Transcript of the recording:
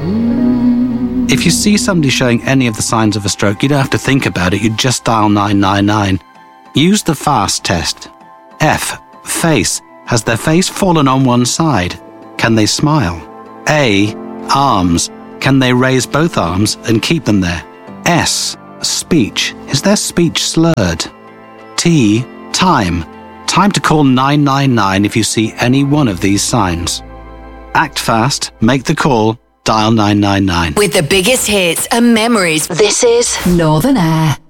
If you see somebody showing any of the signs of a stroke, you don't have to think about it, you just dial 999. Use the FAST test. F. Face. Has their face fallen on one side? Can they smile? A. Arms. Can they raise both arms and keep them there? S. Speech. Is their speech slurred? T. Time. Time to call 999 if you see any one of these signs. Act fast, make the call, dial 999. With the biggest hits and memories, this is Northern Air.